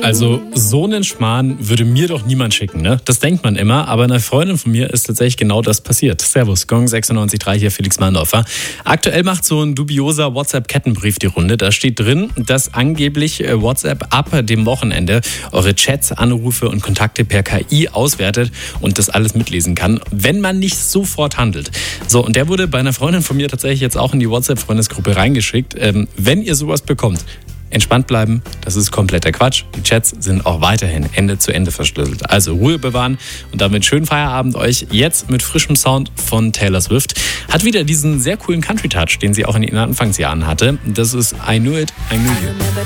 Also so einen Schmarrn würde mir doch niemand schicken, ne? Das denkt man immer, aber einer Freundin von mir ist tatsächlich genau das passiert. Servus, Gong 96.3 hier, Felix Malndorfer. Aktuell macht so ein dubioser WhatsApp-Kettenbrief die Runde. Da steht drin, dass angeblich WhatsApp ab dem Wochenende eure Chats, Anrufe und Kontakte per KI auswertet und das alles mitlesen kann, wenn man nicht sofort handelt. So, und der wurde bei einer Freundin von mir tatsächlich jetzt auch in die WhatsApp-Freundesgruppe reingeschickt. Wenn ihr sowas bekommt, entspannt bleiben, das ist kompletter Quatsch. Die Chats sind auch weiterhin Ende zu Ende verschlüsselt. Also Ruhe bewahren und damit schönen Feierabend euch. Jetzt mit frischem Sound von Taylor Swift. Hat wieder diesen sehr coolen Country-Touch, den sie auch in ihren Anfangsjahren hatte. Das ist I Knew It, I Knew You.